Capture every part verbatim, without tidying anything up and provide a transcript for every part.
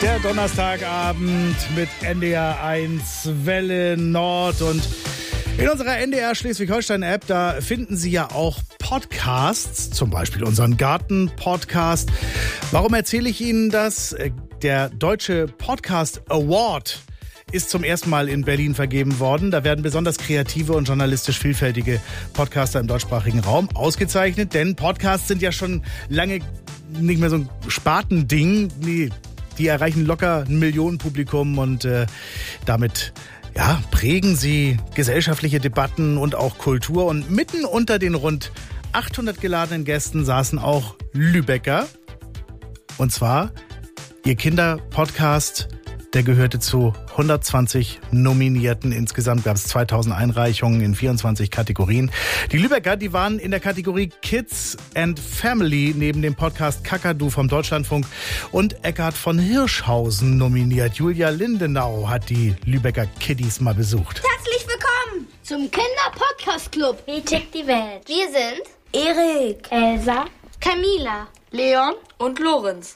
Der Donnerstagabend mit N D R eins Welle Nord und in unserer N D R Schleswig-Holstein-App, da finden Sie ja auch Podcasts, zum Beispiel unseren Garten-Podcast. Warum erzähle ich Ihnen das? Der Deutsche Podcast Award ist zum ersten Mal in Berlin vergeben worden. Da werden besonders kreative und journalistisch vielfältige Podcaster im deutschsprachigen Raum ausgezeichnet, denn Podcasts sind ja schon lange nicht mehr so ein Spartending. Nee, die erreichen locker ein Millionenpublikum und äh, damit ja, prägen sie gesellschaftliche Debatten und auch Kultur. Und mitten unter den rund achthundert geladenen Gästen saßen auch Lübecker. Und zwar ihr Kinderpodcast, der gehörte zu hundertzwanzig Nominierten. Insgesamt gab es zweitausend Einreichungen in vierundzwanzig Kategorien. Die Lübecker, die waren in der Kategorie Kids and Family neben dem Podcast Kakadu vom Deutschlandfunk und Eckhard von Hirschhausen nominiert. Julia Lindenau hat die Lübecker Kiddies mal besucht. Herzlich willkommen zum Kinder-Podcast-Club. Wie tickt die Welt? Wir sind Erik, Elsa, Camila, Leon und Lorenz.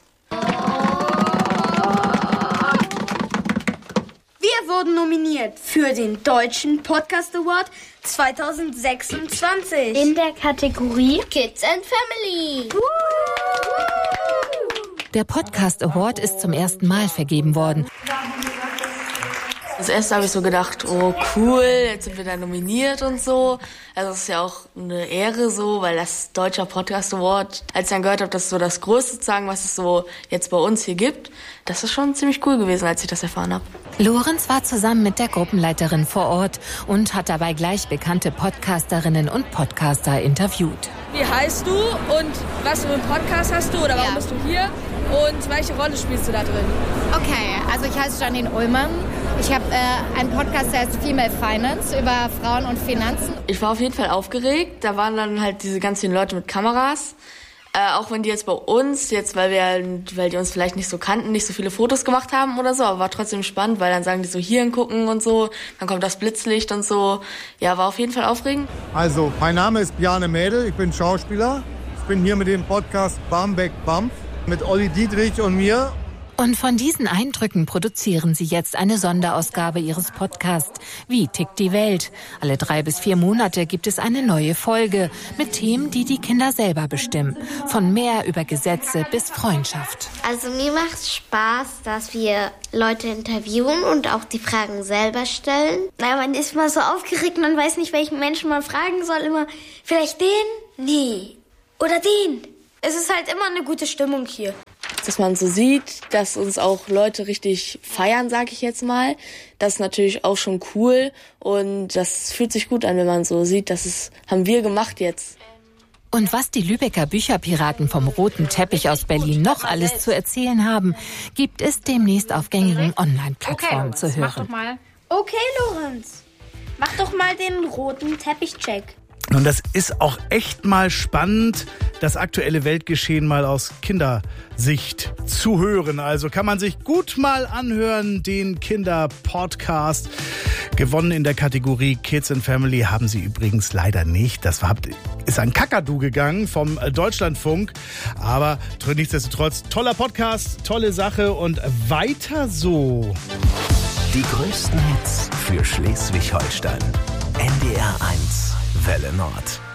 Wir wurden nominiert für den Deutschen Podcast Award zweitausendsechsundzwanzig. in der Kategorie Kids and Family. Der Podcast Award ist zum ersten Mal vergeben worden. Das erste habe ich so gedacht, oh cool, jetzt sind wir da nominiert und so. Also es ist ja auch eine Ehre so, weil das Deutscher Podcast Award, als ich dann gehört habe, das ist so das Größte sozusagen, was es so jetzt bei uns hier gibt, das ist schon ziemlich cool gewesen, als ich das erfahren habe. Lorenz war zusammen mit der Gruppenleiterin vor Ort und hat dabei gleich bekannte Podcasterinnen und Podcaster interviewt. Wie heißt du und was für einen Podcast hast du oder warum Ja. bist du hier und welche Rolle spielst du da drin? Okay, also ich heiße Janine Ullmann. Ich habe äh, einen Podcast, der heißt Female Finance, über Frauen und Finanzen. Ich war auf jeden Fall aufgeregt, da waren dann halt diese ganzen Leute mit Kameras. Äh, auch wenn die jetzt bei uns, jetzt weil wir, weil die uns vielleicht nicht so kannten, nicht so viele Fotos gemacht haben oder so, aber war trotzdem spannend, weil dann sagen die so hier hingucken und so, dann kommt das Blitzlicht und so. Ja, war auf jeden Fall aufregend. Also, mein Name ist Bjarne Mädel, ich bin Schauspieler. Ich bin hier mit dem Podcast Barmbek Bump mit Olli Dietrich und mir. Und von diesen Eindrücken produzieren sie jetzt eine Sonderausgabe ihres Podcasts. Wie tickt die Welt? Alle drei bis vier Monate gibt es eine neue Folge mit Themen, die die Kinder selber bestimmen. Von mehr über Gesetze bis Freundschaft. Also mir macht es Spaß, dass wir Leute interviewen und auch die Fragen selber stellen. Naja, man ist mal so aufgeregt, man weiß nicht, welchen Menschen man fragen soll. Immer, vielleicht den? Nee. Oder den? Es ist halt immer eine gute Stimmung hier. Dass man so sieht, dass uns auch Leute richtig feiern, sag ich jetzt mal. Das ist natürlich auch schon cool und das fühlt sich gut an, wenn man so sieht, das ist, haben wir gemacht jetzt. Und was die Lübecker Bücherpiraten vom roten Teppich aus Berlin noch alles zu erzählen haben, gibt es demnächst auf gängigen Online-Plattformen zu hören. Mach doch mal. Okay, Lorenz. Mach doch mal den roten Teppich-Check. Und das ist auch echt mal spannend, das aktuelle Weltgeschehen mal aus Kindersicht zu hören. Also kann man sich gut mal anhören, den Kinderpodcast. Gewonnen in der Kategorie Kids and Family haben sie übrigens leider nicht. Das war, ist an Kakadu gegangen vom Deutschlandfunk. Aber nichtsdestotrotz, toller Podcast, tolle Sache und weiter so. Die größten Hits für Schleswig-Holstein. N D R eins Welle Nord.